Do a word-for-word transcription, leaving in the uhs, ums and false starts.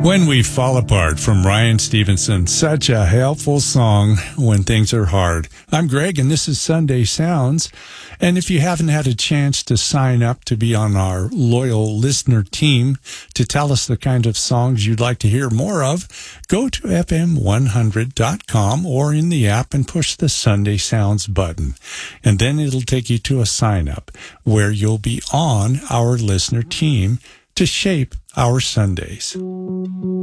When We Fall Apart from Ryan Stevenson. Such a helpful song when things are hard. I'm Greg, and this is Sunday Sounds. And if you haven't had a chance to sign up to be on our loyal listener team to tell us the kind of songs you'd like to hear more of, go to F M one hundred dot com or in the app and push the Sunday Sounds button. And then it'll take you to a sign up where you'll be on our listener team to shape our Sundays.